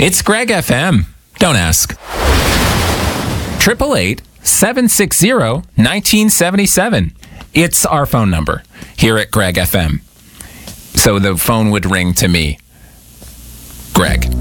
It's Greg FM. Don't ask. 888-760-1977. It's our phone number here at Greg FM. So the phone would ring to me. Greg.